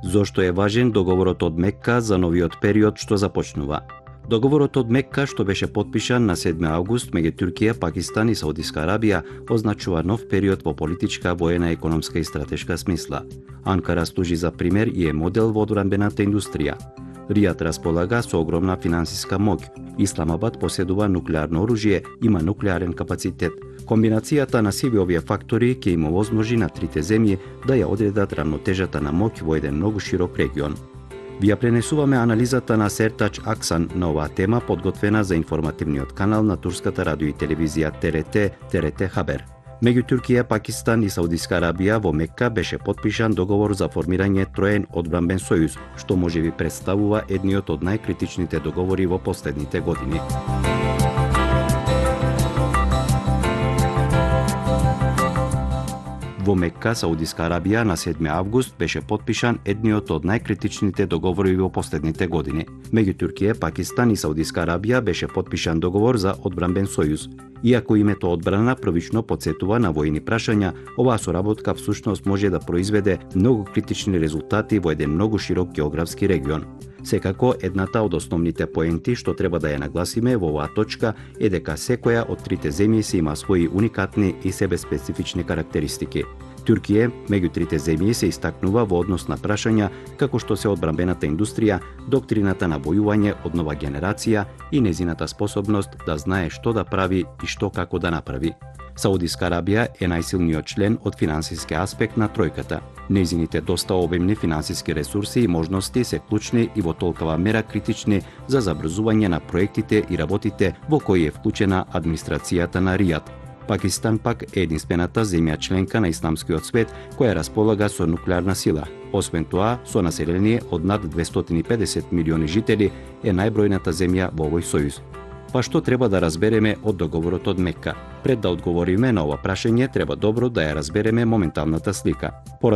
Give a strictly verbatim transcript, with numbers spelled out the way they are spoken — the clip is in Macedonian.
Зошто е важен договорот од Мекка за новиот период што започнува? Договорот од Мекка, што беше потпишан на седми август меѓу Туркија, Пакистан и Саудиска Арабија, означува нов период во политичка, воена, економска и стратешка смисла. Анкара служи за пример и е модел во одбранбената индустрија. Ријад располага со огромна финансиска моќ. Исламабад поседува нуклеарно оружје, има нуклеарен капацитет. Комбинацијата на сиви овие фактори ќе им овозможи на трите земји да ја одредат рамнотежата на моќ во еден многу широк регион. Ви ја пренесуваме анализата на Сертач Аксан на оваа тема, подготвена за информативниот канал на турската радио и телевизија ТРТ, ТРТ Хабер. Меѓу Туркија, Пакистан и Саудиска Арабија во Мекка беше потпишан договор за формирање троен одбранбен сојуз, што можеби представува едниот од најкритичните договори во последните години. Во Мекка, Саудиска Арабија, на седми август беше потпишан едниот од најкритичните договори во последните години. Меѓу Туркија, Пакистан и Саудиска Арабија беше потпишан договор за одбранбен сојуз. Иако името одбрана првично потсетува на војни прашања, оваа соработка всушност може да произведе многу критични резултати во еден многу широк географски регион. Секако, едната од основните поенти што треба да ја нагласиме во оваа точка е дека секоја од трите земји се има своји уникатни и себеспецифични карактеристики. Туркија меѓу трите земји се истакнува во однос на прашања како што се одбранбената индустрија, доктрината на војување од нова генерација и незината способност да знае што да прави и што како да направи. Саудиска Арабија е најсилниот член од финансиски аспект на тројката. Незините доста обемни финансиски ресурси и можности се клучни и во толкова мера критични за забрзување на проектите и работите во кои е вклучена администрацијата на Ријад. Пакистан пак е единствената земја членка на исламскиот свет која располага со нуклеарна сила. Освен тоа, со население од над двестоти и педесет милиони жители, е најбројната земја во овој сојуз. Па што треба да разбереме од договорот од Мекка? Пред да одговориме на ова прашање, треба добро да ја разбереме моменталната слика.